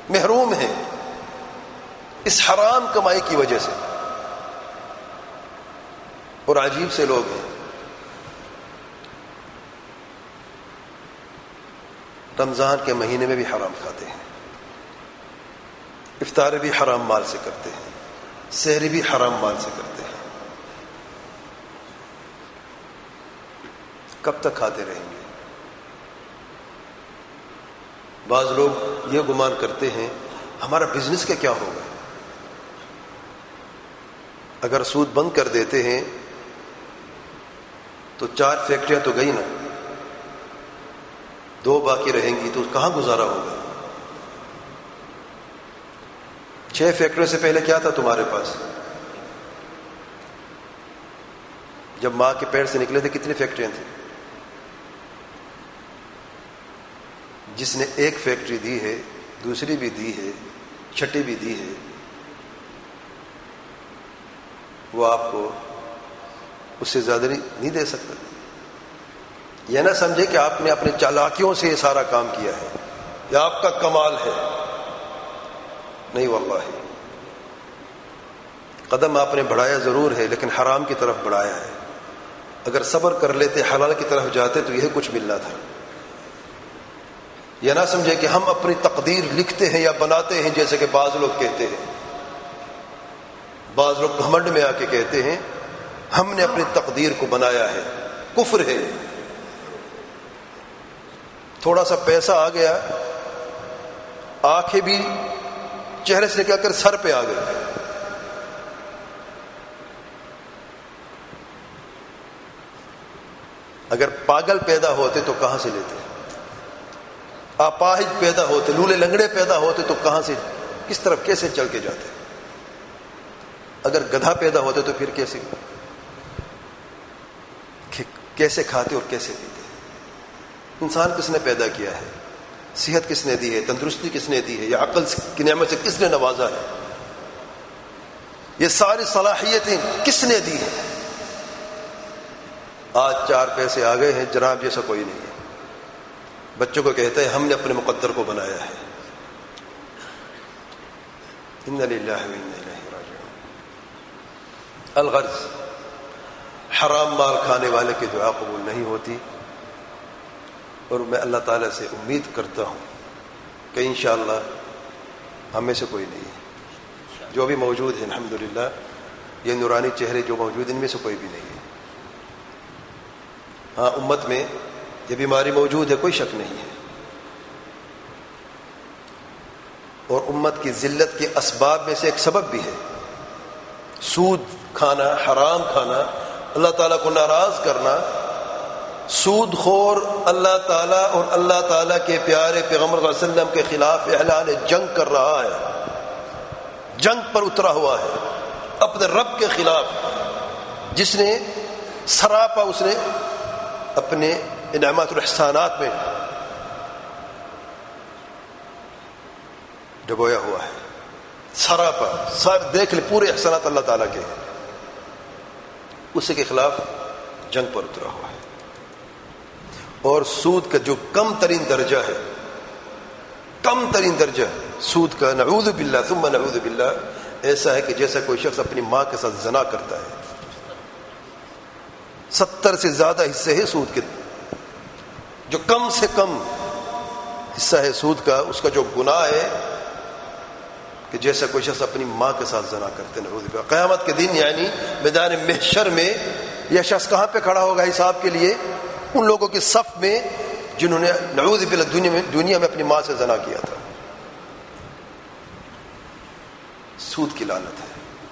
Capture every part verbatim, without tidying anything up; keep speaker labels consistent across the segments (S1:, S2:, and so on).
S1: محروم ہیں اس حرام کمائی کی وجہ سے. اور عجیب سے لوگ ہیں، رمضان کے مہینے میں بھی حرام کھاتے ہیں، افطار بھی حرام مال سے کرتے ہیں، سحری بھی حرام مال سے کرتے ہیں. کب تک کھاتے رہیں گے؟ بعض لوگ یہ گمان کرتے ہیں ہمارا بزنس کا کیا ہوگا؟ اگر سود بند کر دیتے ہیں تو چار فیکٹریاں تو گئی نا، دو باقی رہیں گی تو کہاں گزارا ہوگا؟ چھ فیکٹریوں سے پہلے کیا تھا تمہارے پاس؟ جب ماں کے پیٹ سے نکلے تھے کتنی فیکٹریاں تھیں؟ جس نے ایک فیکٹری دی ہے، دوسری بھی دی ہے، چھٹی بھی دی ہے، وہ آپ کو اس سے زیادہ نہیں دے سکتا. یہ نہ سمجھے کہ آپ نے اپنے چالاکیوں سے یہ سارا کام کیا ہے یا آپ کا کمال ہے، نہیں واللہ. قدم آپ نے بڑھایا ضرور ہے لیکن حرام کی طرف بڑھایا ہے. اگر صبر کر لیتے، حلال کی طرف جاتے تو یہی کچھ ملنا تھا. یہ نہ سمجھے کہ ہم اپنی تقدیر لکھتے ہیں یا بناتے ہیں، جیسے کہ بعض لوگ کہتے ہیں. بعض لوگ گھمنڈ میں آ کے کہتے ہیں ہم نے اپنی تقدیر کو بنایا ہے. کفر ہے. تھوڑا سا پیسہ آ گیا، آنکھیں بھی چہرے سے نکل کر سر پہ آ گئی. اگر پاگل پیدا ہوتے تو کہاں سے لیتے؟ اپاہج پیدا ہوتے، لولے لنگڑے پیدا ہوتے تو کہاں سے، کس طرف کیسے چل کے جاتے؟ اگر گدھا پیدا ہوتے تو پھر کیسے کیسے کھاتے اور کیسے پیتے؟ انسان کس نے پیدا کیا ہے؟ صحت کس نے دی ہے؟ تندرستی کس نے دی ہے؟ یا عقل کی نعمت سے کس نے نوازا ہے؟ یہ ساری صلاحیتیں کس نے دی ہیں؟ آج چار پیسے آ گئے ہیں، جناب جیسا کوئی نہیں ہے. بچوں کو کہتے ہیں ہم نے اپنے مقدر کو بنایا ہے. انا للہ و انا الیہ راجعون. الغرض، حرام مال کھانے والے کی دعا قبول نہیں ہوتی، اور میں اللہ تعالیٰ سے امید کرتا ہوں کہ انشاءاللہ ہم میں سے کوئی نہیں ہے. جو بھی موجود ہے الحمدللہ، یہ نورانی چہرے جو موجود ہیں ان میں سے کوئی بھی نہیں ہے. ہاں، امت میں یہ بیماری موجود ہے، کوئی شک نہیں ہے، اور امت کی ذلت کے اسباب میں سے ایک سبب بھی ہے. سود کھانا، حرام کھانا، اللہ تعالیٰ کو ناراض کرنا. سود خور اللہ تعالیٰ اور اللہ تعالیٰ کے پیارے پیغمبر صلی اللہ علیہ وسلم کے خلاف اعلان جنگ کر رہا ہے، جنگ پر اترا ہوا ہے اپنے رب کے خلاف، جس نے سراپا اس نے اپنے انعامات اور احسانات میں ڈبویا ہوا ہے. سراپا سر دیکھ لے، پورے احسانات اللہ تعالیٰ کے ہیں، اسی کے خلاف جنگ پر اترا ہوا ہے. اور سود کا جو کم ترین درجہ ہے، کم ترین درجہ سود کا، نعوذ باللہ ثم نعوذ باللہ، ایسا ہے کہ جیسا کوئی شخص اپنی ماں کے ساتھ زنا کرتا ہے. ستر سے زیادہ حصے ہیں سود کے، جو کم سے کم حصہ ہے سود کا، اس کا جو گناہ ہے کہ جیسا کوئی شخص اپنی ماں کے ساتھ زنا کرتے ہیں. قیامت کے دن یعنی میدان محشر میں یہ شخص کہاں پہ کھڑا ہوگا حساب کے لیے؟ ان لوگوں کے صف میں جنہوں نے نعوذ باللہ دنیا میں دنیا میں اپنی ماں سے زنا کیا تھا. سود کی لعنت ہے.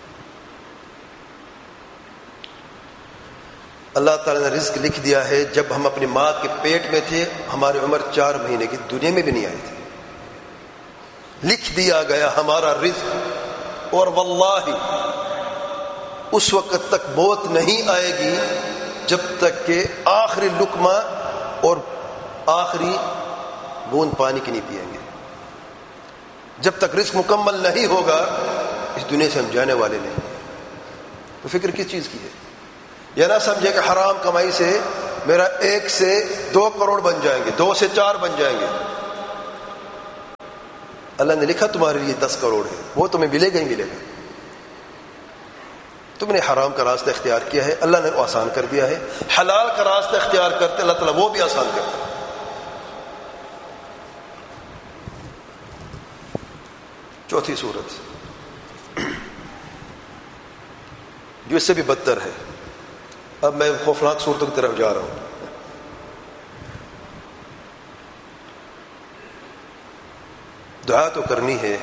S1: اللہ تعالیٰ نے رزق لکھ دیا ہے. جب ہم اپنی ماں کے پیٹ میں تھے ہماری عمر چار مہینے کی، دنیا میں بھی نہیں آئی تھی. لکھ دیا گیا ہمارا رزق، اور واللہ اس وقت تک موت نہیں آئے گی جب تک کہ آخری لقمہ اور آخری بوند پانی کی نہیں پیئیں گے. جب تک رزق مکمل نہیں ہوگا اس دنیا سے ہم جانے والے نہیں ہیں. تو فکر کس چیز کی ہے؟ یہ نہ سمجھے کہ حرام کمائی سے میرا ایک سے دو کروڑ بن جائیں گے، دو سے چار بن جائیں گے. اللہ نے لکھا تمہارے لیے دس کروڑ ہے، وہ تمہیں ملے گا ہی ملے گا. تم نے حرام کا راستہ اختیار کیا ہے، اللہ نے آسان کر دیا ہے. حلال کا راستہ اختیار کرتے اللہ تعالیٰ وہ بھی آسان کرتا ہے. چوتھی صورت جو اس سے بھی بدتر ہے. اب میں خوفناک صورتوں کی طرف جا رہا ہوں. دعا تو کرنی ہے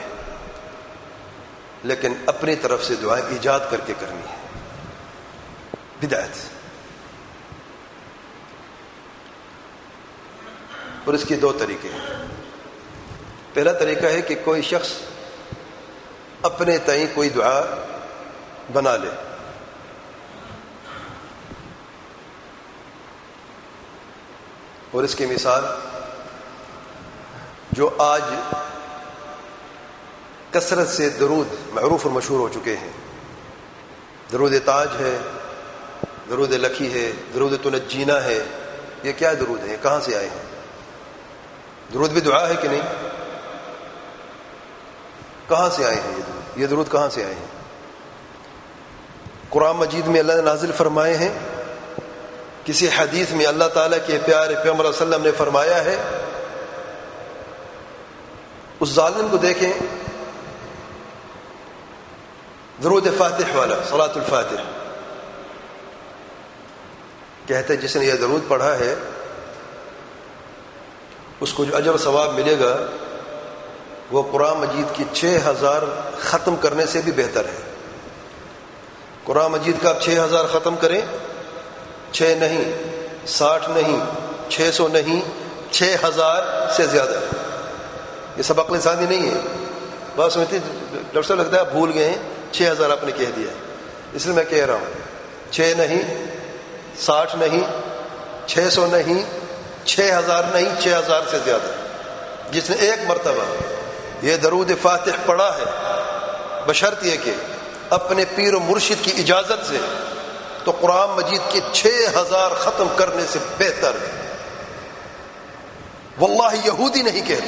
S1: لیکن اپنی طرف سے دعا ایجاد کر کے کرنی ہے. بدعت. اور اس کی دو طریقے ہیں. پہلا طریقہ ہے کہ کوئی شخص اپنے تئیں کوئی دعا بنا لے. اور اس کی مثال جو آج کثرت سے درود معروف اور مشہور ہو چکے ہیں. درود تاج ہے، درود لکھی ہے، درود تنجینا ہے. یہ کیا درود ہیں؟ کہاں سے آئے ہیں؟ درود بھی دعا ہے کہ نہیں؟ کہاں سے آئے ہیں یہ درود؟ یہ درود کہاں سے آئے ہیں؟ قرآن مجید میں اللہ نے نازل فرمائے ہیں؟ کسی حدیث میں اللہ تعالیٰ کے پیارے پیغمبر صلی اللہ علیہ وسلم نے فرمایا ہے؟ اس ظالم کو دیکھیں، درود فاتح والا، صلاۃ الفاتح، کہتے ہیں جس نے یہ درود پڑھا ہے اس کو جو اجر و ثواب ملے گا وہ قرآن مجید کی چھ ہزار ختم کرنے سے بھی بہتر ہے. قرآن مجید کا آپ چھ ہزار ختم کریں، چھ نہیں، ساٹھ نہیں، چھ سو نہیں، چھ ہزار سے زیادہ. یہ سبق لسانی نہیں ہے. بات سمجھتے ڈاکٹر صاحب لگتا ہے بھول گئے ہیں، چھ ہزار آپ نے کہہ دیا، اس لیے میں کہہ رہا ہوں چھ نہیں، ساٹھ نہیں، چھ سو نہیں، چھ ہزار نہیں، چھ ہزار سے زیادہ. جس نے ایک مرتبہ یہ درود فاتح پڑھا ہے بشرط یہ کہ اپنے پیر و مرشد کی اجازت سے، تو قرآن مجید کے چھ ہزار ختم کرنے سے بہتر ہے. واللہ یہودی نہیں کہتا.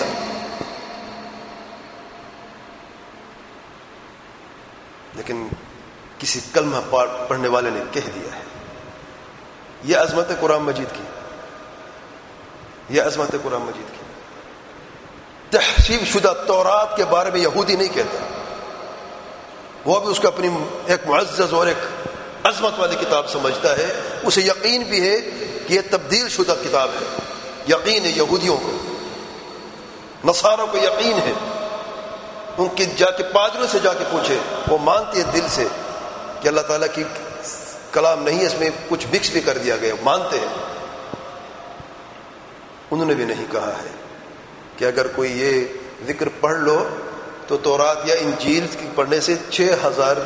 S1: لیکن کسی کلمہ پڑھنے والے نے کہہ دیا ہے. یہ عظمت ہے قرآن مجید کی، یہ عظمت ہے قرآن مجید کی. تحریف شدہ تورات کے بارے میں یہودی نہیں کہتا، وہ بھی اس کو اپنی ایک معزز اور ایک عظمت والی کتاب سمجھتا ہے. اسے یقین بھی ہے کہ یہ تبدیل شدہ کتاب ہے. یقین ہے یہودیوں کو، نصاروں کو یقین ہے. ان کے جا کے پادریوں سے جا کے پوچھے، وہ مانتے ہیں دل سے کہ اللہ تعالیٰ کی کلام نہیں ہے، اس میں کچھ مکس بھی کر دیا گیا، مانتے ہیں. انہوں نے بھی نہیں کہا ہے کہ اگر کوئی یہ ذکر پڑھ لو تو تورات یا انجیل کی پڑھنے سے چھ ہزار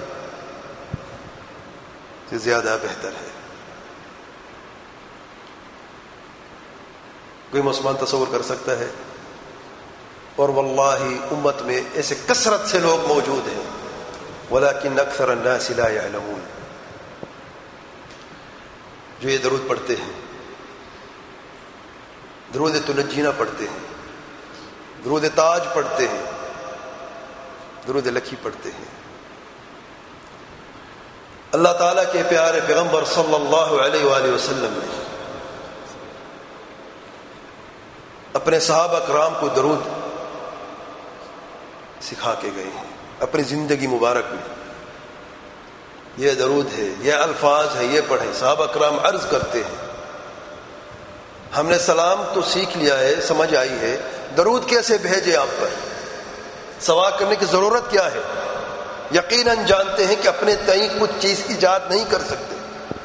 S1: سے زیادہ بہتر ہے. کوئی مسلمان تصور کر سکتا ہے؟ اور واللہ امت میں ایسے کثرت سے لوگ موجود ہیں، ولکن اکثر الناس لا يعلمون، جو یہ درود پڑھتے ہیں، درود تنجینا پڑھتے ہیں، درود تاج پڑھتے ہیں، درود لکھی پڑھتے ہیں. اللہ تعالیٰ کے پیارے پیغمبر صلی اللہ علیہ وآلہ وسلم نے اپنے صحابہ کرام کو درود سکھا کے گئے ہیں اپنی زندگی مبارک میں. یہ درود ہے، یہ الفاظ ہے، یہ پڑھیں. صحابہ کرام عرض کرتے ہیں ہم نے سلام تو سیکھ لیا ہے، سمجھ آئی ہے، درود کیسے بھیجے آپ پر؟ سوال کرنے کی ضرورت کیا ہے؟ یقیناً جانتے ہیں کہ اپنے تئیں کچھ چیز ایجاد نہیں کر سکتے.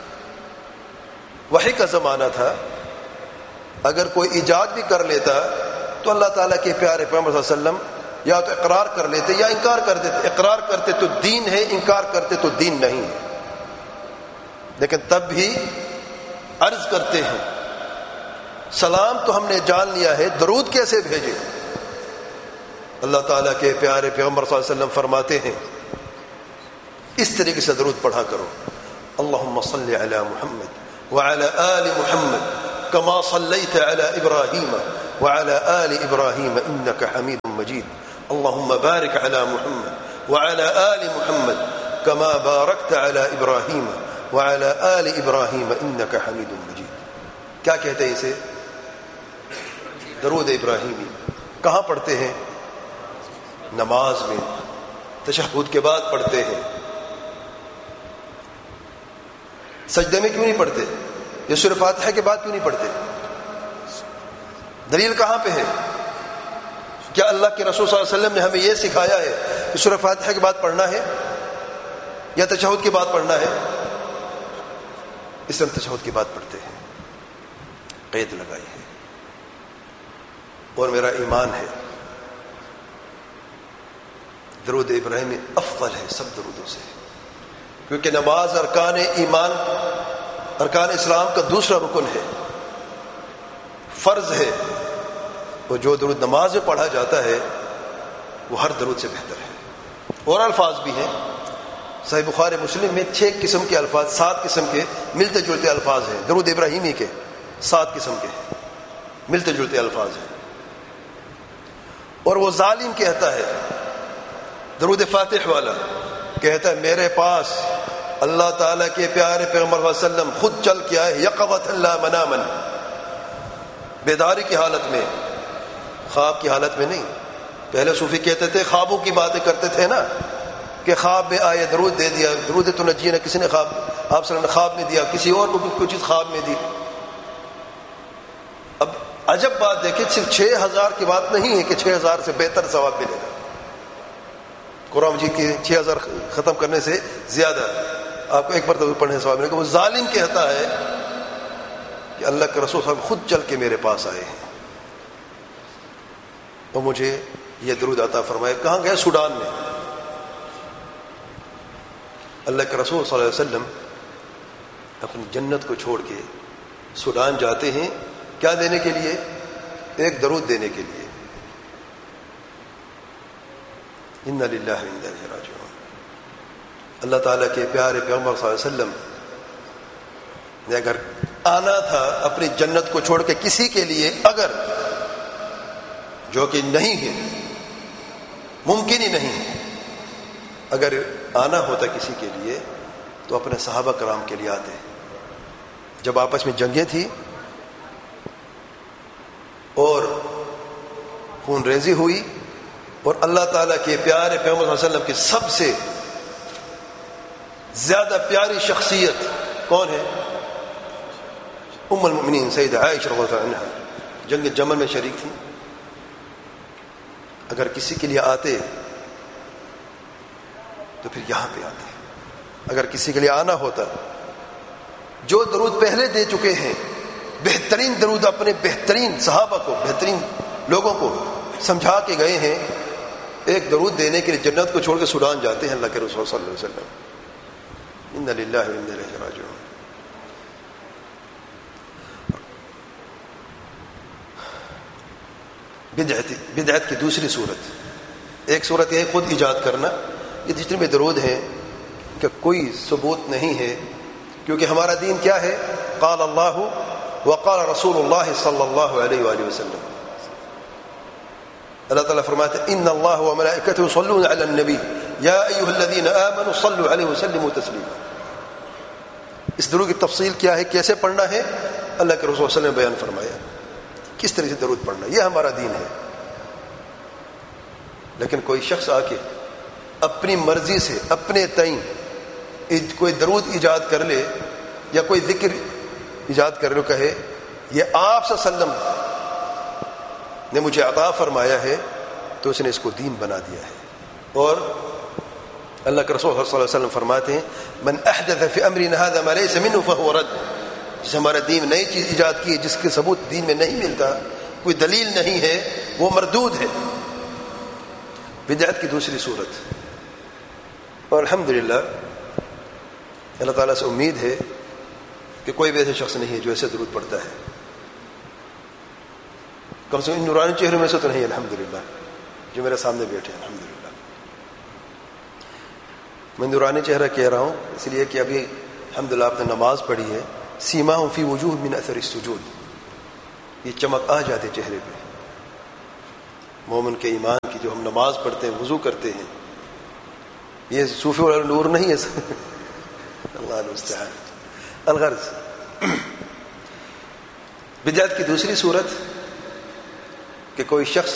S1: وحی کا زمانہ تھا، اگر کوئی ایجاد بھی کر لیتا تو اللہ تعالیٰ کے پیارے پیغمبر صلی اللہ علیہ وسلم یا تو اقرار کر لیتے یا انکار کر دیتے. اقرار کرتے تو دین ہے، انکار کرتے تو دین نہیں ہے. لیکن تب بھی عرض کرتے ہیں سلام تو ہم نے جان لیا ہے، درود کیسے بھیجے؟ اللہ تعالیٰ کے پیارے پیغمبر صلی اللہ علیہ وسلم فرماتے ہیں اس طریقے سے درود پڑھا کرو. اللہم صلی علی محمد وعلی آل محمد کما صلیت علی ابراہیم وعلی آل ابراہیم انک حمید مجید اللهم بارك على محمد وعلى آل محمد كما باركت على إبراهيم وعلى آل إبراهيم إنك حميد مجيد. کیا کہتے ہیں اسے؟ درود ابراہیمی. کہاں پڑھتے ہیں؟ نماز میں تشہد کے بعد پڑھتے ہیں. سجدے میں کیوں نہیں پڑھتے؟ یہ سورہ فاتحہ کے بعد کیوں نہیں پڑھتے؟ دلیل کہاں پہ ہے؟ کیا اللہ کے رسول صلی اللہ علیہ وسلم نے ہمیں یہ سکھایا ہے کہ سورہ فاتحہ کے بعد پڑھنا ہے یا تشہد کے بعد پڑھنا ہے؟ اس لیے تشہد کے بعد پڑھتے ہیں. قید لگائی ہے. اور میرا ایمان ہے درود ابراہیمی افضل ہے سب درودوں سے، کیونکہ نماز ارکان ایمان ارکان اسلام کا دوسرا رکن ہے، فرض ہے. اور جو درود نماز میں پڑھا جاتا ہے وہ ہر درود سے بہتر ہے. اور الفاظ بھی ہیں صحیح بخاری مسلم میں چھ قسم کے الفاظ، سات قسم کے ملتے جلتے الفاظ ہیں درود ابراہیمی کے. سات قسم کے ملتے جلتے الفاظ ہیں. اور وہ ظالم کہتا ہے درود فاتح والا کہتا ہے میرے پاس اللہ تعالیٰ کے پیارے پیغمبر صلی اللہ علیہ وسلم خود چل کے آئے یقظۃ لا منامن، بیداری کی حالت میں، خواب کی حالت میں نہیں. پہلے صوفی کہتے تھے خوابوں کی باتیں کرتے تھے نا کہ خواب میں آئے درود دے دیا، درود تو نجی نے کسی نے خواب آپ صلی اللہ علیہ وسلم نے خواب میں دیا، کسی اور کو کوئی چیز خواب میں دی. اب عجب بات دیکھیں صرف چھ ہزار کی بات نہیں ہے کہ چھ ہزار سے بہتر ثواب ملے گا. قرآن مجید کے چھ ہزار ختم کرنے سے زیادہ آپ کو ایک بار تو پڑھنے سے ثواب ملے گا. وہ ظالم کہتا ہے کہ اللہ کے رسول صاحب خود چل کے میرے پاس آئے ہیں اور مجھے یہ درود عطا فرمائے. کہاں گئے؟ سوڈان میں. اللہ کے رسول صلی اللہ علیہ وسلم اپنی جنت کو چھوڑ کے سوڈان جاتے ہیں. کیا دینے کے لیے؟ ایک درود دینے کے لیے. انا للہ و انا الیہ راجعون. اللہ تعالیٰ کے پیارے پیغمبر صلی اللہ علیہ وسلم نے اگر آنا تھا اپنی جنت کو چھوڑ کے کسی کے لیے، اگر جو کہ نہیں ہے، ممکن ہی نہیں ہے، اگر آنا ہوتا کسی کے لیے تو اپنے صحابہ کرام کے لیے آتے. جب آپس میں جنگیں تھی اور خون ریزی ہوئی اور اللہ تعالیٰ کے پیارے پیغمبر صلی اللہ علیہ وسلم کی سب سے زیادہ پیاری شخصیت کون ہے؟ ام المؤمنین سیدہ عائشہ رضی اللہ عنہا جنگ جمل میں شریک تھی. اگر کسی کے لیے آتے تو پھر یہاں پہ آتے. اگر کسی کے لیے آنا ہوتا، جو درود پہلے دے چکے ہیں، بہترین درود اپنے بہترین صحابہ کو، بہترین لوگوں کو سمجھا کے گئے ہیں، ایک درود دینے کے لیے جنت کو چھوڑ کے سوڈان جاتے ہیں اللہ کے رسول صلی اللہ علیہ وسلم. انا للہ و انا الیہ راجعون. بدعت بدعت کی دوسری صورت، ایک صورت یہ خود ایجاد کرنا. یہ جتنے بھی درود ہیں کہ کوئی ثبوت نہیں ہے، کیونکہ ہمارا دین کیا ہے؟ قال اللہ وقال رسول اللہ صلی اللہ علیہ وآلہ وسلم. اللہ تعالیٰ فرماتے ہیں ان اللہ وملائکته یصلون علی النبی یا ایھا الذین آمنوا صلوا علیہ وسلموا تسلیما. اس درود کی تفصیل کیا ہے، کیسے پڑھنا ہے، اللہ کے رسول صلی اللہ علیہ وسلم نے بیان فرمایا کس طرح سے درود پڑھنا. یہ ہمارا دین ہے. لیکن کوئی شخص آ کے اپنی مرضی سے اپنے تئیں کوئی درود ایجاد کر لے یا کوئی ذکر ایجاد کر لے، کہے یہ آپ صلی اللہ علیہ وسلم نے مجھے عطا فرمایا ہے، تو اس نے اس کو دین بنا دیا ہے. اور اللہ کے رسول صلی اللہ علیہ وسلم فرماتے ہیں من احدث فی امرنا هذا ما ليس منه فهو رد. جس ہمارا دین نئی چیز ایجاد کی ہے جس کے ثبوت دین میں نہیں ملتا، کوئی دلیل نہیں ہے، وہ مردود ہے. بدعت کی دوسری صورت. اور الحمدللہ اللہ تعالیٰ سے امید ہے کہ کوئی بھی ایسا شخص نہیں ہے جو ایسے درود پڑھتا ہے. کم سے کم ان نورانی چہروں میں سے تو نہیں، الحمدللہ جو میرے سامنے بیٹھے ہیں. الحمدللہ میں نورانی چہرہ کہہ رہا ہوں اس لیے کہ ابھی الحمدللہ آپ نے نماز پڑھی ہے. سیماہم فی وجوہ من اثر السجود، یہ چمک آ جاتے چہرے پہ. مومن کے ایمان کی جو ہم نماز پڑھتے ہیں، وضو کرتے ہیں، یہ صوفی والا نور نہیں ہے اللہ المستعان۔ الغرض بدعت کی دوسری صورت کہ کوئی شخص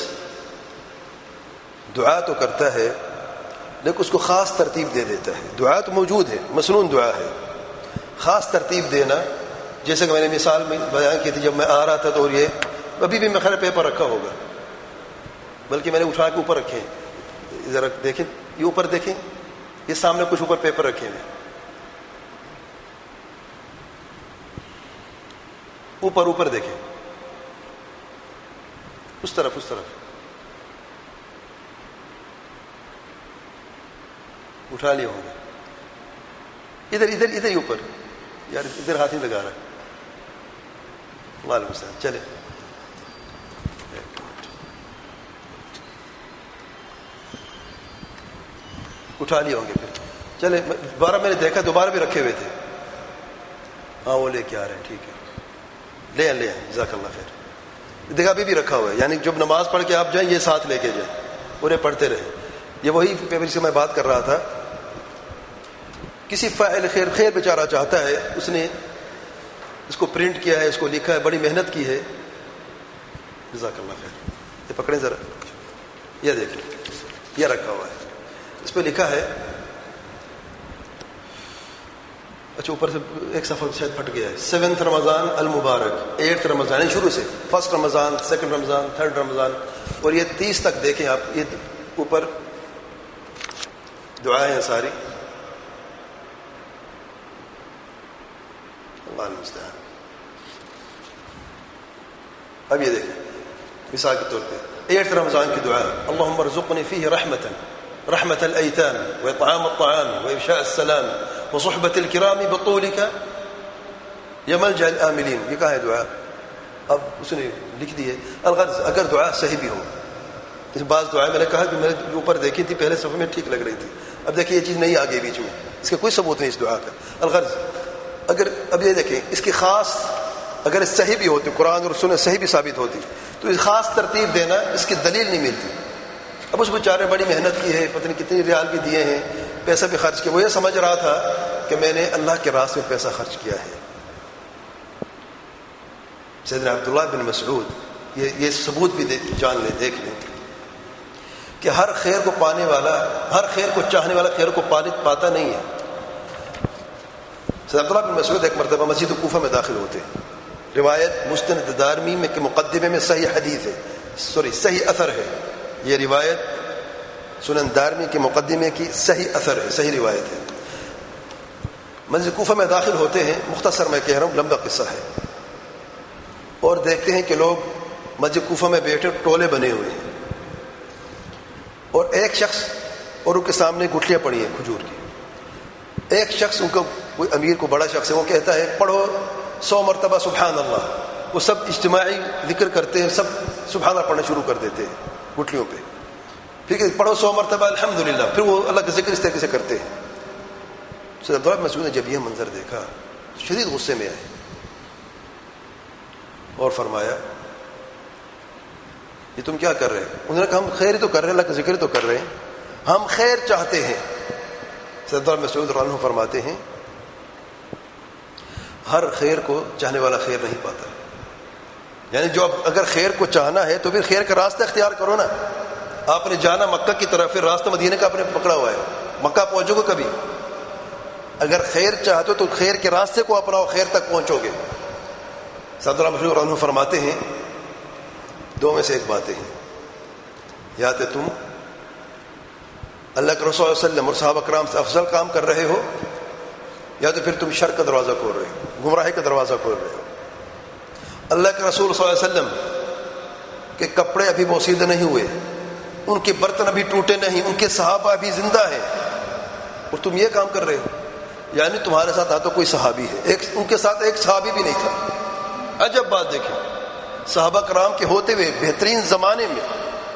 S1: دعا تو کرتا ہے لیکن اس کو خاص ترتیب دے دیتا ہے۔ دعا تو موجود ہے، مسنون دعا ہے، خاص ترتیب دینا، جیسے کہ میں نے مثال میں بیان کی تھی، جب میں آ رہا تھا تو اور یہ ابھی بھی میں خیر پیپر رکھا ہوگا، بلکہ میں نے اٹھا کے اوپر رکھے ہیں، ذرا دیکھیں یہ اوپر دیکھیں، یہ سامنے کچھ اوپر پیپر رکھے ہیں، اوپر اوپر دیکھیں، اس طرف اس طرف اٹھا لیے ہوں گے، ادھر ادھر ادھر ہی اوپر، یار ادھر ہاتھ نہیں لگا رہا، وعلیکم السلام، چلے اٹھا لیے ہوں گے، پھر چلے دوبارہ میں نے دیکھا دوبارہ بھی رکھے ہوئے تھے، ہاں وہ لے کے آ رہے ہیں، ٹھیک ہے لے آئیں لے آئیں، جزاک اللہ خیر، دیکھا ابھی بھی رکھا ہوا ہے، یعنی جب نماز پڑھ کے آپ جائیں یہ ساتھ لے کے جائیں، انہیں پڑھتے رہیں۔ یہ وہی پیپر سے میں بات کر رہا تھا، کسی فاعل خیر خیر بیچارہ چاہتا ہے، اس نے اس کو پرنٹ کیا ہے، اس کو لکھا ہے، بڑی محنت کی ہے، جزاک اللہ خیر، یہ پکڑیں ذرا، یہ دیکھیں یہ رکھا ہوا ہے، اس پہ لکھا ہے، اچھا اوپر سے ایک صفحہ شاید پھٹ گیا ہے، سیونتھ رمضان المبارک، ایٹھ رمضان، یعنی شروع سے فرسٹ رمضان، سیکنڈ رمضان، تھرڈ رمضان، اور یہ تیس تک دیکھیں آپ، یہ اوپر دعائیں ہیں ساری، اللہ المستعان۔ اب یہ دیکھیں مثال کے طور پہ ایٹھ رمضان کی دعا، اللہم ارزقنی فیہ رحمتا رحمت الایتام واطعام الطعام وافشاء السلام وصحبت الکرام بطولک یا ملجأ الآملین، یہ کہاں ہے دعا؟ اب اس نے لکھ دی ہے۔ الغرض اگر دعا صحیح بھی ہو، اس بعض دعائیں میں نے کہا کہ میں نے اوپر دیکھی تھی پہلے صفحے میں ٹھیک لگ رہی تھی، اب دیکھیں یہ چیز نہیں آ گئی بیچ میں، اس کا کوئی ثبوت نہیں اس دعا کا۔ الغرض اگر اب یہ دیکھیں اس کی خاص اگر صحیح بھی ہوتی، قرآن اور سنت صحیح بھی ثابت ہوتی، تو اس خاص ترتیب دینا اس کی دلیل نہیں ملتی۔ اب اس بیچارے نے بڑی محنت کی ہے، پتہ نہیں کتنی ریال بھی دیے ہیں، پیسہ بھی خرچ کیا، وہ یہ سمجھ رہا تھا کہ میں نے اللہ کے راستے میں پیسہ خرچ کیا ہے۔ سیدنا عبداللہ بن مسعود یہ یہ ثبوت بھی جان لیں، دیکھ لیں کہ ہر خیر کو پانے والا، ہر خیر کو چاہنے والا خیر کو پانے پاتا نہیں ہے۔ سیدنا عبداللہ بن مسعود ایک مرتبہ مسجد کوفہ میں داخل ہوتے ہیں، روایت مستند دارمی میں کے مقدمے میں صحیح حدیث ہے، سوری صحیح اثر ہے، یہ روایت سنن دارمی کے مقدمے کی صحیح اثر ہے، صحیح روایت ہے۔ مسجد کوفہ میں داخل ہوتے ہیں، مختصر میں کہہ رہا ہوں، لمبا قصہ ہے، اور دیکھتے ہیں کہ لوگ مسجد کوفہ میں بیٹھے ٹولے بنے ہوئے ہیں، اور ایک شخص اور ان کے سامنے گٹھلیاں پڑی ہیں کھجور کی، ایک شخص ان کو کوئی امیر کو بڑا شخص ہے، وہ کہتا ہے پڑھو سو مرتبہ سبحان اللہ، وہ سب اجتماعی ذکر کرتے ہیں، سب سبحان اللہ پڑھنا شروع کر دیتے ہیں گٹھلیوں پہ، پھر پڑھو سو مرتبہ الحمدللہ، پھر وہ اللہ کا ذکر اس طریقے سے کرتے ہیں۔ سیدنا عبداللہ بن مسعود نے جب یہ منظر دیکھا شدید غصے میں آئے اور فرمایا یہ تم کیا کر رہے ہیں؟ انہوں نے کہا ہم خیر تو کر رہے ہیں، اللہ کا ذکر تو کر رہے ہیں، ہم خیر چاہتے ہیں۔ سیدنا عبداللہ بن مسعود رضی اللہ عنہ فرماتے ہیں ہر خیر کو چاہنے والا خیر نہیں پاتا، یعنی جو اگر خیر کو چاہنا ہے تو پھر خیر کا راستہ اختیار کرو نا۔ آپ نے جانا مکہ کی طرف، پھر راستہ مدینے کا آپ نے پکڑا ہوا ہے، مکہ پہنچو گے کبھی؟ اگر خیر چاہتے ہو تو خیر کے راستے کو اپناؤ، خیر تک پہنچو گے۔ سیدنا عبداللہ بن مسعود فرماتے ہیں دو میں سے ایک باتیں ہیں، یا تو تم اللہ کے رسول صلی اللہ علیہ وسلم اور صحابہ کرام سے افضل کام کر رہے ہو، یا تو پھر تم شر کا دروازہ کھول رہے ہو، گمراہی کا دروازہ کھول رہے ہو۔ اللہ کے رسول صلی اللہ علیہ وسلم کے کپڑے ابھی بوسیدہ نہیں ہوئے، ان کے برتن ابھی ٹوٹے نہیں، ان کے صحابہ ابھی زندہ ہیں، اور تم یہ کام کر رہے ہو، یعنی تمہارے ساتھ آ تو کوئی صحابی ہے، ایک ان کے ساتھ ایک صحابی بھی نہیں تھا۔ عجب بات دیکھیں، صحابہ کرام کے ہوتے ہوئے بہترین زمانے میں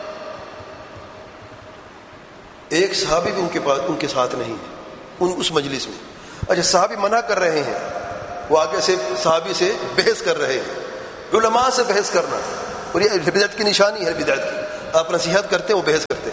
S1: ایک صحابی بھی ان کے پاس ان کے ساتھ نہیں ہے ان اس مجلس میں۔ اچھا صحابی منع کر رہے ہیں، وہ آگے سے صحابی سے بحث کر رہے ہیں، علماء سے بحث کرنا، اور یہ بدعت کی نشانی ہے، بدعت کی آپ نصیحت کرتے ہیں وہ بحث کرتے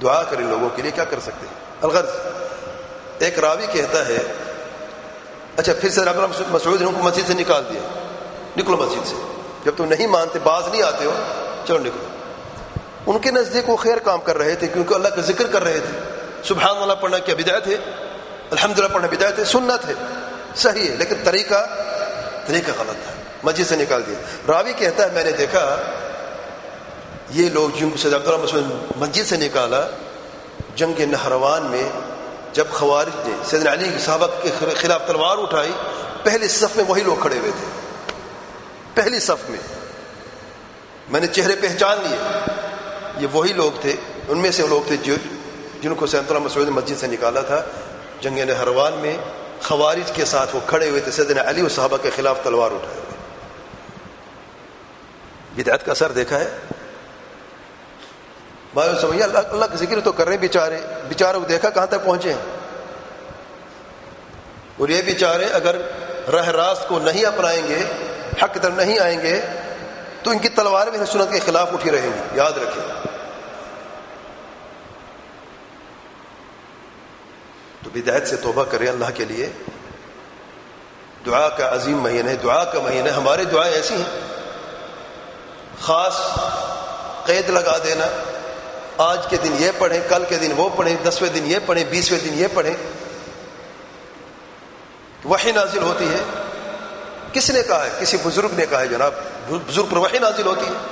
S1: دعا کریں لوگوں کے لیے، کیا کر سکتے ہیں؟ الغرض ایک راوی کہتا ہے اچھا پھر سے ابن مسعود نے ان کو مسجد سے نکال دیا، نکلو مسجد سے، جب تم نہیں مانتے، باز نہیں آتے ہو، چلو نکلو۔ ان کے نزدیک وہ خیر کام کر رہے تھے کیونکہ اللہ کا ذکر کر رہے تھے۔ سبحان اللہ پڑھنا کیا بدعت ہے؟ الحمدللہ پڑھنا بدعت ہے؟ سنت ہے، صحیح ہے، لیکن طریقہ طریقہ غلط تھا، مسجد سے نکال دیا۔ راوی کہتا ہے میں نے دیکھا یہ لوگ جن کو سیدنا عبداللہ مسعود مسجد سے نکالا، جنگ نہروان میں جب خوارج نے سیدنا علی صحابہ کے خلاف تلوار اٹھائی، پہلی صف میں وہی لوگ کھڑے ہوئے تھے، پہلی صف میں۔ میں نے چہرے پہچان لیے، یہ وہی لوگ تھے، ان میں سے وہ لوگ تھے جو جن کو سیدنا عبداللہ مسعود نے مسجد سے نکالا تھا جنگ نہروان میں۔ خوارج کے ساتھ وہ کھڑے ہوئے تھے، سیدنا علی و صحابہ کے خلاف تلوار اٹھائے ہوئے۔ بدعت کا اثر دیکھا ہے؟ معلوم سمجھے اللہ اللہ کا ذکر تو کر رہے ہیں بیچارے، بیچاروں کو دیکھا کہاں تک پہنچے ہیں۔ اور یہ بیچارے اگر راہ راست کو نہیں اپنائیں گے، حق کی طرف نہیں آئیں گے، تو ان کی تلواریں بھی سنت کے خلاف اٹھی رہیں گی، یاد رکھیں۔ تو بدعت سے توبہ کریں اللہ کے لیے۔ دعا کا عظیم مہینہ ہے، دعا کا مہینہ ہے۔ ہماری دعائیں ایسی ہیں، خاص قید لگا دینا، آج کے دن یہ پڑھیں، کل کے دن وہ پڑھیں، دسویں دن یہ پڑھیں، بیسویں دن یہ پڑھیں۔ وحی نازل ہوتی ہے، کس نے کہا ہے؟ کسی بزرگ نے کہا ہے جناب، بزرگ پر وحی نازل ہوتی ہے۔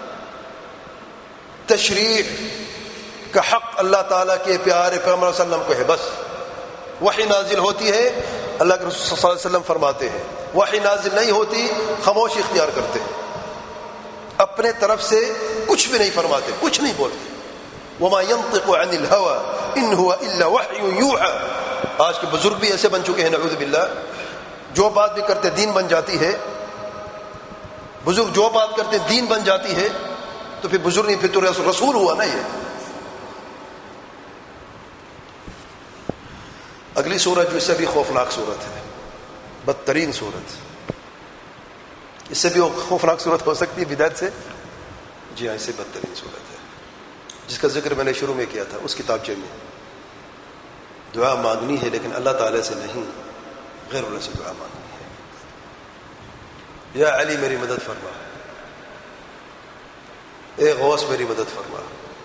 S1: تشریع کا حق اللہ تعالیٰ کے پیارے پیغمبر صلی اللہ علیہ وسلم کو ہے، بس وحی نازل ہوتی ہے، اللہ کے رسول صلی اللہ علیہ وسلم فرماتے ہیں۔ وحی نازل نہیں ہوتی، خاموشی اختیار کرتے ہیں، اپنے طرف سے کچھ بھی نہیں فرماتے، کچھ نہیں بولتے۔ وما ينطق عن الهوى ان هو الا وحي يوحى۔ آج کے بزرگ بھی ایسے بن چکے ہیں، نعوذ باللہ، جو بات بھی کرتے دین بن جاتی ہے۔ بزرگ جو بات کرتے دین بن جاتی ہے، تو پھر بزرگ نہیں، پھر تو رسول ہوا نا۔ یہ اگلی صورت جو اس سے بھی خوفناک صورت ہے، بدترین صورت، اس سے بھی خوفناک صورت ہو سکتی ہے بدعت سے؟ جی ہاں، اس سے بدترین صورت ہے، جس کا ذکر میں نے شروع میں کیا تھا اس کتابچے میں۔ دعا مانگنی ہے لیکن اللہ تعالی سے نہیں، غیر اللہ سے دعا مانگنی ہے۔ یا علی میری مدد فرما، اے غوث میری مدد فرما،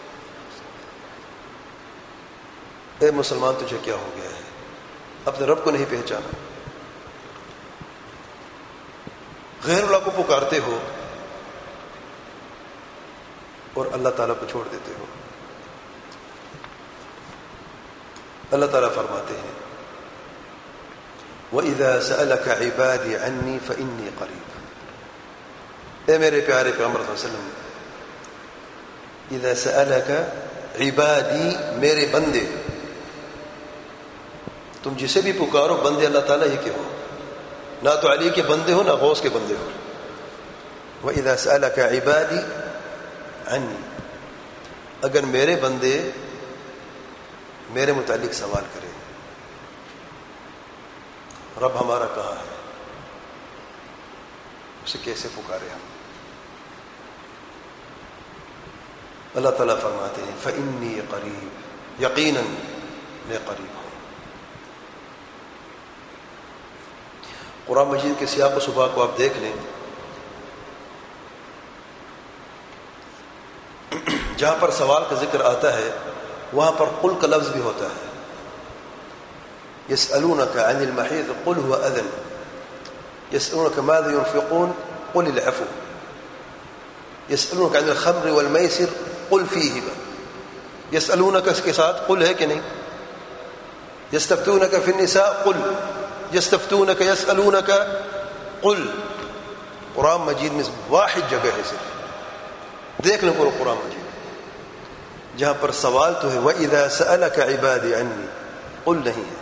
S1: اے مسلمان تجھے کیا ہو گیا ہے؟ اپنے رب کو نہیں پہچانا، غیر اللہ کو پکارتے ہو اور اللہ تعالیٰ کو چھوڑ دیتے ہو۔ اللہ تعالیٰ فرماتے ہیں وَإِذَا سَأَلَكَ عِبَادِي عَنِّي فَإِنِّي قَرِيبٌ۔ اے میرے پیارے پیغمبر صلی اللہ علیہ وسلم، اِذَا سَأَلَكَ عِبَادِي، میرے بندے، تم جسے بھی پکارو بندے اللہ تعالیٰ ہی کے ہو، نہ تو علی کے بندے ہو نہ غوث کے بندے ہو۔ وَإِذَا سَأَلَكَ عِبَادِي عَنِّي، اگر میرے بندے میرے متعلق سوال کریں، رب ہمارا کہاں ہے، اسے کیسے پکارے ہم؟ اللہ تعالیٰ فرماتے ہیں فَإِنِّي قَرِيب، یقیناً میں قریب ہوں۔ قرآن مجید کے سیاق و سباق کو آپ دیکھ لیں، جہاں پر سوال کا ذکر آتا ہے وہاں پر قل کا لفظ بھی ہوتا ہے۔ يسألونك عن المحيض قل هو أذن، يسألونك ماذا ينفقون قل العفو، يسألونك عن الخمر والميسر قل فيهما، يسألونك اس کے ساتھ قل ہے کہ نہیں؟ يستفتونك في النساء قل، يستفتونك يسألونك قل۔ قرآن مجید میں واحد جگہ ہے صرف، دیکھ لیں پورا قرآن مجید جہاں پر سوال تو ہے وَإِذَا سَأَلَكَ عِبَادِي عَنِّي، قل نہیں ہے،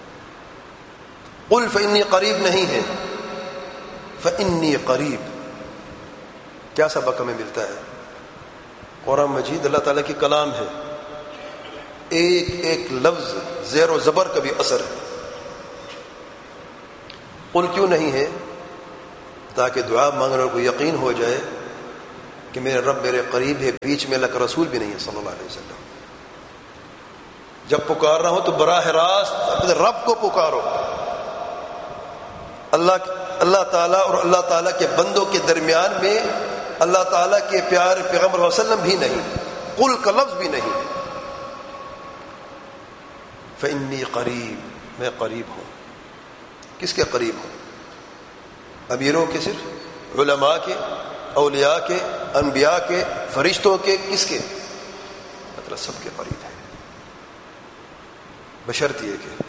S1: قل فَإِنِّي قریب نہیں ہے، فَإِنِّي قریب۔ کیا سبق ہمیں ملتا ہے؟ قرآن مجید اللہ تعالیٰ کی کلام ہے، ایک ایک لفظ زیر و زبر کا بھی اثر ہے۔ قل کیوں نہیں ہے؟ تاکہ دعا مانگنے کو یقین ہو جائے کہ میرے رب میرے قریب ہے، بیچ میں اللہ کا رسول بھی نہیں ہے صلی اللہ علیہ وسلم۔ جب پکارنا ہو تو براہ راست اپنے رب کو پکارو. اللہ اللہ تعالیٰ اور اللہ تعالیٰ کے بندوں کے درمیان میں اللہ تعالیٰ کے پیارے پیغمبر صلی اللہ علیہ وسلم بھی نہیں، قل کا لفظ بھی نہیں. فإنی قریب، میں قریب ہوں. کس کے قریب ہوں؟ امیروں کے؟ صرف علماء کے، اولیاء کے، انبیاء کے، فرشتوں کے؟ کس کے؟ مطلب سب کے قریب ہے، بشرط یہ کہ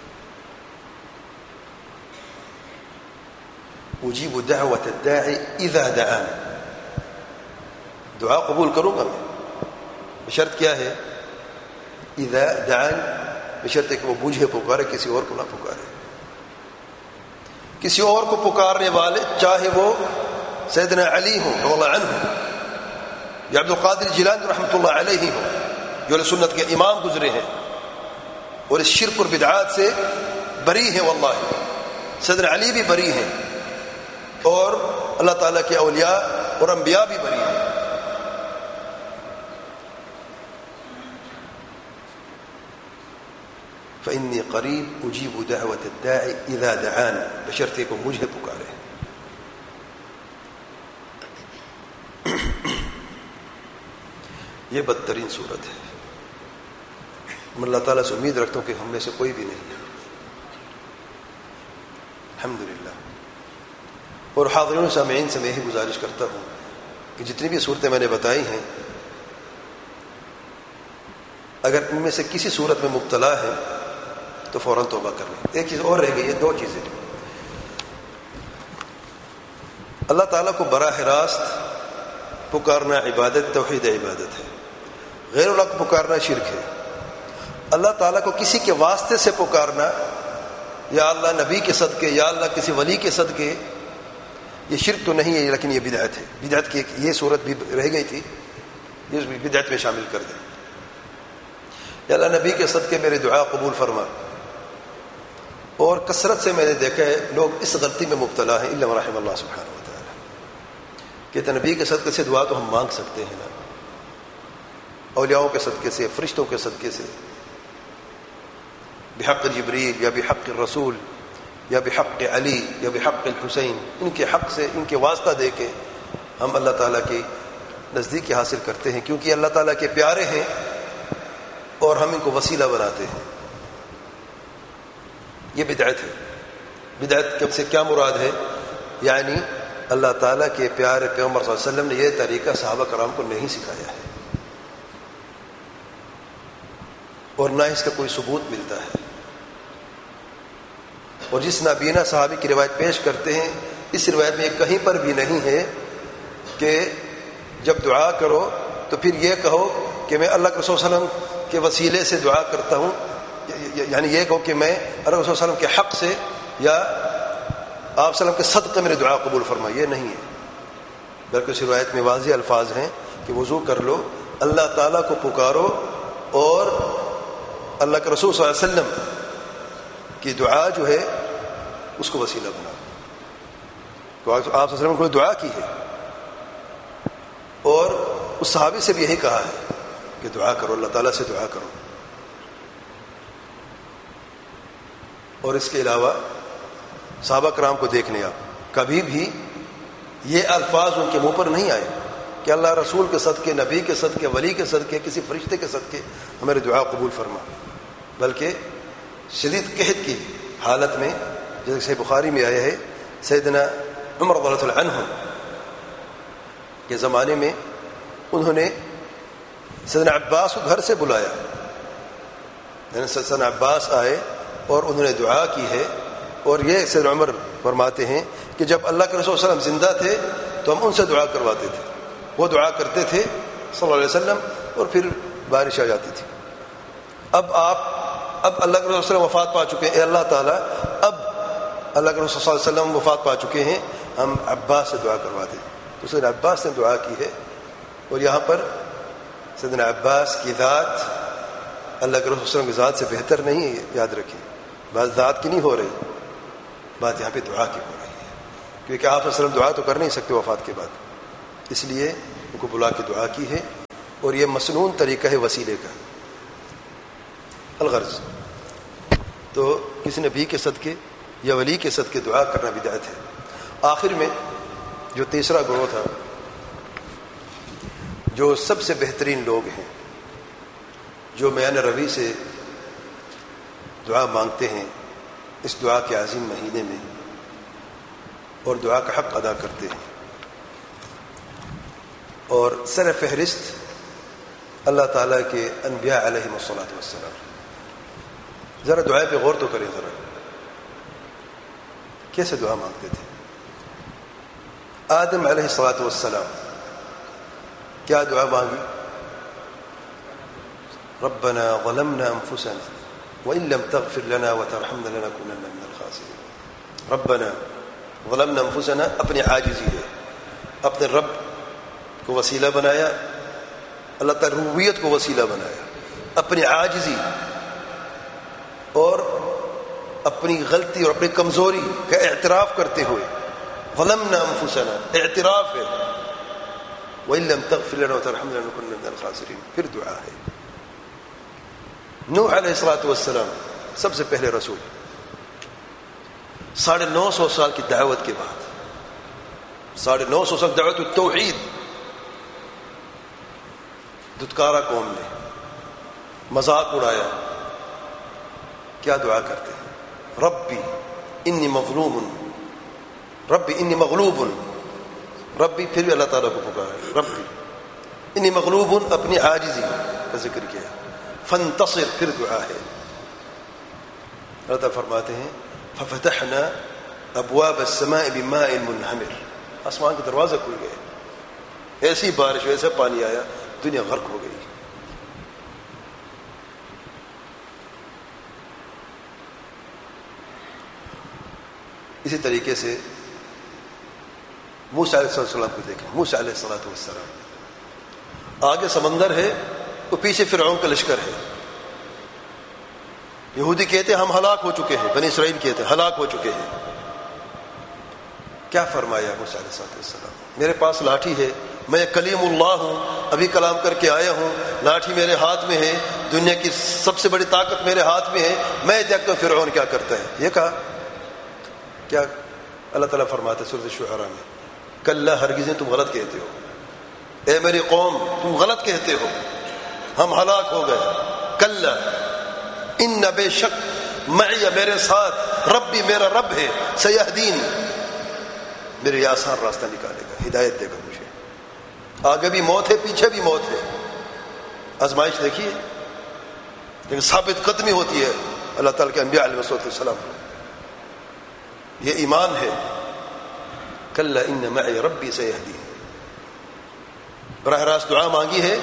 S1: اجیب دعوت الداعی اذا دعان، دعا قبول کروں گا میں. بشرط کیا ہے؟ اذا دعان، بشرط ہے کہ وہ مجھے پکارے، کسی اور کو نہ پکارے. کسی اور کو پکارنے والے چاہے وہ سیدنا علی ہوں رضی اللہ عنہ یا عبد القادر جیلانی رحمۃ اللہ علیہ ہوں، جو اہل سنت کے امام گزرے ہیں اور اس شرک اور بدعات سے بری ہیں. واللہ سیدنا علی بھی بری ہیں اور اللہ تعالیٰ کے اولیاء اور انبیاء بھی بری ہیں. فإنی قریب اجیب دعوت الداعی اذا دعان، بشرطے کو مجھے پکارے. یہ بدترین صورت ہے. میں اللہ تعالیٰ سے امید رکھتا ہوں کہ ہم میں سے کوئی بھی نہیں ہے، الحمدللہ. اور حاضرین و سامعین سے میں یہی گزارش کرتا ہوں کہ جتنی بھی صورتیں میں نے بتائی ہیں، اگر ان میں سے کسی صورت میں مبتلا ہے تو فوراً توبہ کر لیں. ایک چیز اور رہ گئی ہے، دو چیزیں. اللہ تعالیٰ کو براہ راست پکارنا عبادت، توحید عبادت ہے. غیر اللہ کو پکارنا شرک ہے. اللہ تعالیٰ کو کسی کے واسطے سے پکارنا، یا اللہ نبی کے صدقے، یا اللہ کسی ولی کے صدقے، یہ شرک تو نہیں ہے لیکن یہ بدعت ہے. بدعت کی یہ صورت بھی رہ گئی تھی، یہ بدعت میں شامل کر دیں. یا اللہ نبی کے صدقے میرے دعا قبول فرما. اور کثرت سے میں نے دیکھا ہے لوگ اس غلطی میں مبتلا ہیں، الا رحم اللہ سبحانہ و تعالی، کہ نبی کے صدقے سے دعا تو ہم مانگ سکتے ہیں نا، اولیاؤں کے صدقے سے، فرشتوں کے صدقے سے، بحق جبریل یا بحق الرسول یا بحق علی یا بحق الحسین، ان کے حق سے، ان کے واسطہ دے کے ہم اللہ تعالیٰ کی نزدیکی حاصل کرتے ہیں، کیونکہ اللہ تعالیٰ کے پیارے ہیں اور ہم ان کو وسیلہ بناتے ہیں. یہ بدعت ہے. بدعت سے کیا مراد ہے؟ یعنی اللہ تعالیٰ کے پیارے پیغمبر صلی اللہ علیہ وسلم نے یہ طریقہ صحابہ کرام کو نہیں سکھایا ہے اور نہ اس کا کوئی ثبوت ملتا ہے. اور جس نابینا صحابی کی روایت پیش کرتے ہیں، اس روایت میں یہ کہیں پر بھی نہیں ہے کہ جب دعا کرو تو پھر یہ کہو کہ میں اللہ کے رسول صلی اللہ علیہ وسلم کے وسیلے سے دعا کرتا ہوں، یعنی یہ کہو کہ میں اللہ کے رسول صلی اللہ علیہ وسلم کے حق سے یا آپ صلی اللہ علیہ وسلم کے صدقے میرے دعا قبول فرما. یہ نہیں ہے، بلکہ اس روایت میں واضح الفاظ ہیں کہ وضو کر لو، اللہ تعالیٰ کو پکارو اور اللہ کے رسول صلی اللہ علیہ وسلم کی دعا جو ہے اس کو وسیلہ بناؤ. تو آپ صلی اللہ علیہ وسلم نے کوئی دعا کی ہے اور اس صحابی سے بھی یہی کہا ہے کہ دعا کرو، اللہ تعالیٰ سے دعا کرو. اور اس کے علاوہ صحابہ کرام کو دیکھ لیں آپ، کبھی بھی یہ الفاظ ان کے منہ پر نہیں آئے کہ اللہ رسول کے صدقے، نبی کے صدقے، ولی کے صدقے، کسی فرشتے کے صدقے ہمارے دعا قبول فرما. بلکہ شدید قحط کی حالت میں، جیسے صحیح بخاری میں آیا ہے، سیدنا عمر رضی اللہ عنہ کے زمانے میں انہوں نے سیدنا عباس کو گھر سے بلایا. یعنی سیدنا عباس آئے اور انہوں نے دعا کی ہے. اور یہ سیدنا عمر فرماتے ہیں کہ جب اللہ کے رسول صلی اللہ علیہ وسلم زندہ تھے تو ہم ان سے دعا کرواتے تھے، وہ دعا کرتے تھے صلی اللہ علیہ وسلم اور پھر بارش آ جاتی تھی. اب آپ اب اللہ کے رسول صلی اللہ علیہ وسلم وفات پا چکے ہیں، اے اللہ تعالیٰ اب اللہ کے رسول صلی اللہ علیہ وسلم وفات پا چکے ہیں، ہم عباس سے دعا کروا دیں. تو سیدنا عباس نے دعا کی ہے. اور یہاں پر سیدنا عباس کی ذات اللہ کے رسول صلی اللہ علیہ وسلم کی ذات سے بہتر نہیں ہے، یاد رکھیں. بات ذات کی نہیں ہو رہی، بات یہاں پہ دعا کی ہو رہی ہے، کیونکہ آپ صلی اللہ علیہ وسلم دعا تو کر نہیں سکتے وفات کے بعد، اس لیے ان کو بلا کے دعا کی ہے. اور یہ مسنون طریقہ ہے وسیلے کا. الغرض تو کسی نبی کے صدقے یا ولی کے صدقے دعا کرنا بدعت ہے. آخر میں جو تیسرا گروہ تھا، جو سب سے بہترین لوگ ہیں، جو میان روی سے دعا مانگتے ہیں اس دعا کے عظیم مہینے میں اور دعا کا حق ادا کرتے ہیں، اور سر فہرست اللہ تعالیٰ کے انبیاء علیہم الصلاۃ والسلام. ذرا دعا پہ غور تو کریں، ذرا کیسے دعا مانگتے تھے. آدم علیہ الصلاۃ والسلام کیا دعا مانگی؟ ربنا ظلمنا انفسنا وان لم تغفر لنا وترحمنا لنكونن من الخاسرین. ربنا ظلمنا انفسنا اپنی عاجزی ہے، اپنے رب کو وسیلہ بنایا، اللہ تعالی ربوبیت کو وسیلہ بنایا، اپنی عاجزی اور اپنی غلطی اور اپنی کمزوری کا اعتراف کرتے ہوئے ظلمنا انفسنا اعتراف ہے، وَإِن لَّمْ تَغْفِرْ لَنَا وَتَرْحَمْنَا لَنَكُونَنَّ مِنَ الْخَاسِرِينَ. پھر دعا ہے. نوح علیہ الصلوۃ والسلام سب سے پہلے رسول، ساڑھے نو سو سال کی دعوت کے بعد، ساڑھے نو سو سال دعوت التوحید، دھتکارا قوم نے، مذاق اڑایا. کیا دعا کرتے ہیں؟ ربی انی مظلوم، ربی انی مغلوب، ربی پھر بھی اللہ تعالیٰ کو پکارا، ربی انی مغلوب، اپنی عاجزی کا ذکر کیا. فانتصر، پھر دعا ہے. اللہ تعالیٰ فرماتے ہیں ففتحنا ابواب السماء بماء منہمر، آسمان کے دروازے کھل گئے، ایسی بارش ایسا پانی آیا دنیا غرق ہو گئی. اسی طریقے سے موسیٰ علیہ السلام کو دیکھیں. موسیٰ علیہ السلام آگے سمندر ہے، وہ پیچھے فرعون کا لشکر ہے. یہودی کہتے ہیں ہم ہلاک ہو چکے ہیں، بنی اسرائیل کہتے ہیں ہلاک ہو چکے ہیں. کیا فرمایا موسیٰ علیہ السلام؟ میرے پاس لاٹھی ہے، میں کلیم اللہ ہوں، ابھی کلام کر کے آیا ہوں، لاٹھی میرے ہاتھ میں ہے، دنیا کی سب سے بڑی طاقت میرے ہاتھ میں ہے، میں دیکھتا ہوں فرعون کیا کرتا ہے. یہ کہا. کیا اللہ تعالیٰ فرماتا ہے سورۃ الشعراء میں، کلا ہرگز تم غلط کہتے ہو، اے میری قوم تم غلط کہتے ہو، ہم ہلاک ہو گئے. کلا ان بے شک معی، میرے ساتھ، ربی میرا رب ہے، سیہدین، میرے آسان راستہ نکالے گا، ہدایت دے گا مجھے. آگے بھی موت ہے، پیچھے بھی موت ہے. آزمائش دیکھیے، لیکن ثابت قدمی ہوتی ہے اللہ تعالیٰ کے انبیاء علیہ السلام. یہ ایمان ہے. کلا ان معی ربی سیہدین. براہ راست دعا مانگی ہے،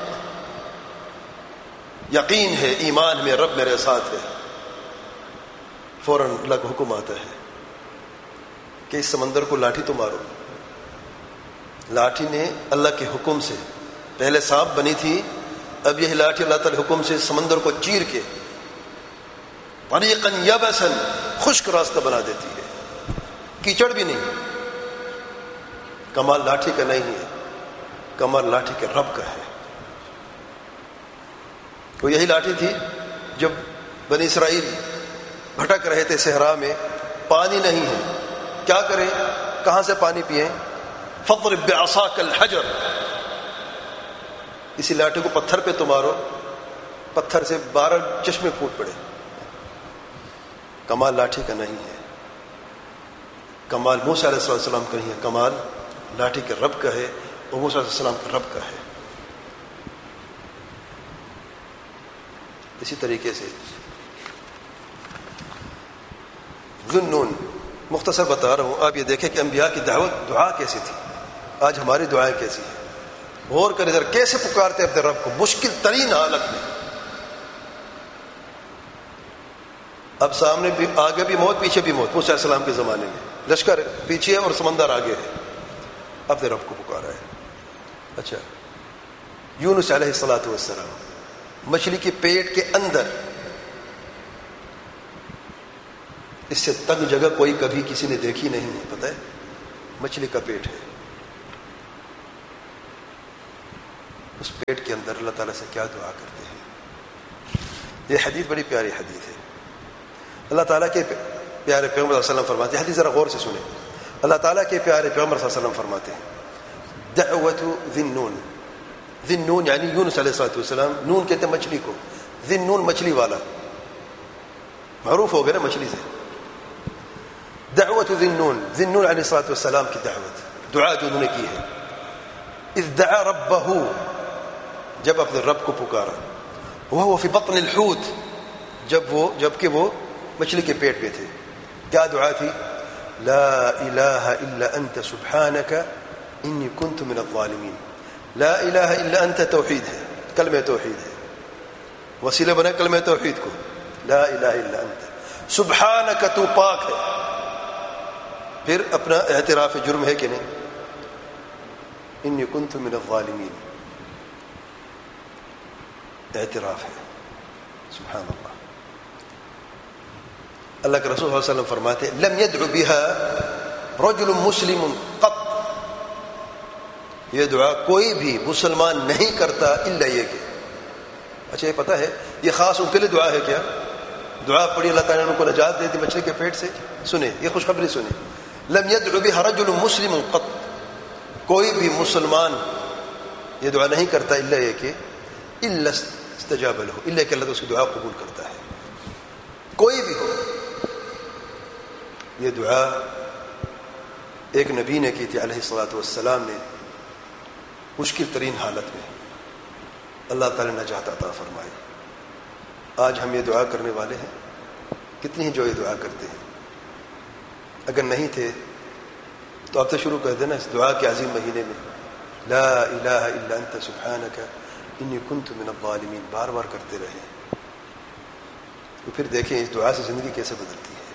S1: یقین ہے، ایمان میں رب میرے ساتھ ہے. فوراً اللہ کا حکم آتا ہے کہ اس سمندر کو لاٹھی تو مارو. لاٹھی نے اللہ کے حکم سے، پہلے سانپ بنی تھی، اب یہ لاٹھی اللہ تعالی حکم سے سمندر کو چیر کے طریقاً یبساً، خشک راستہ بنا دیتی ہے، کیچڑ بھی نہیں. کمال لاٹھی کا نہیں ہے، کمال لاٹھی کے رب کا ہے. وہ یہی لاٹھی تھی جب بنی اسرائیل بھٹک رہے تھے صحرا میں، پانی نہیں ہے، کیا کریں، کہاں سے پانی پئیں؟ فاضرب بعصاک الحجر، اسی لاٹھی کو پتھر پہ تو مارو، پتھر سے بارہ چشمے پھوٹ پڑے. کمال لاٹھی کا نہیں ہے، کمال موسیٰ علیہ السلام کا نہیں ہے، کمال لاٹھی کے رب کا ہے، اور موسیٰ علیہ السلام کا رب کا ہے. اسی طریقے سے ذُنُّن، مختصر بتا رہا ہوں، آپ یہ دیکھیں کہ انبیاء کی دعوت دعا کیسی تھی، آج ہماری دعائیں کیسی ہیں. غور کریں ذرا، کیسے پکارتے اپنے رب کو مشکل ترین حالت میں. اب سامنے بھی، آگے بھی موت، پیچھے بھی موت. موسیٰ علیہ السلام کے زمانے میں لشکر پیچھے ہے اور سمندر آگے ہے، اپنے رب کو پکارا ہے. اچھا، یونس علیہ الصلوۃ والسلام مچھلی کے پیٹ کے اندر، اس سے تنگ جگہ کوئی کبھی کسی نے دیکھی نہیں ہے، پتہ ہے، مچھلی کا پیٹ ہے. اس پیٹ کے اندر اللہ تعالیٰ سے کیا دعا کرتے ہیں. یہ حدیث بڑی پیاری حدیث ہے. اللہ تعالیٰ کے پیارے پیغمبر صلی اللہ علیہ وسلم فرماتے ہیں, حدیث ذرا غور سے سنیں. اللہ تعالیٰ کے پیارے پیغمبر صلی اللہ علیہ وسلم فرماتے ہیں دعوت ذی النون. ذی النون یعنی یونس علیہ الصلوۃ والسلام, نون کہتے ہیں مچھلی کو, ذی النون مچھلی والا, معروف ہو گیا نا مچھلی سے. دعوت ذی النون, ذی النون علیہ الصلوۃ والسلام کی دعوت, دعا جو انہوں نے کی ہے. اذ دعا ربہ, جب اپنے رب کو پکارا, وہو فی بطن الحوت, جب وہ جب کہ وہ مچھلی کے پیٹ میں تھے. کیا دعا تھی؟ لا الہ الا انت سبحانک انی کنت من الظالمین. لا الہ الا انت توحید ہے, کلمہ توحید ہے, وسیلہ بنا کلمہ توحید کو. لا الہ الا انت سبحانک, تو پاک ہے. پھر اپنا اعتراف جرم ہے کہ نہیں, انی کنت من الظالمین, اعتراف ہے. سبحان اللہ. اللہ کے رسول صلی اللہ علیہ وسلم فرماتے ہیں لم يدعو بها رجل مسلم قط, یہ دعا کوئی بھی مسلمان نہیں کرتا الا یہ کہ. اچھا یہ پتہ ہے یہ خاص ان کے لیے دعا ہے کیا؟ دعا پڑھی اللہ تعالیٰ نے ان کو نجات دے دی مچھلی کے پیٹ سے. سنیں یہ خوشخبری سنیں. لم يدعو بها رجل مسلم قط, کوئی بھی مسلمان یہ دعا نہیں کرتا الا یہ کہ الا استجاب له, الا کہ اللہ تو اس کی دعا قبول کرتا ہے. کوئی بھی ہو, یہ دعا ایک نبی نے کی تھی علیہ الصلوۃ والسلام نے, مشکل ترین حالت میں اللہ تعالی نے نجات عطا فرمائی. آج ہم یہ دعا کرنے والے ہیں, کتنی ہی جو یہ دعا کرتے ہیں. اگر نہیں تھے تو اب تو شروع کر دینا اس دعا کے عظیم مہینے میں لا الہ الا انت سبحانک انی کنت من الظالمین بار بار کرتے رہیں, تو پھر دیکھیں اس دعا سے زندگی کیسے بدلتی ہے.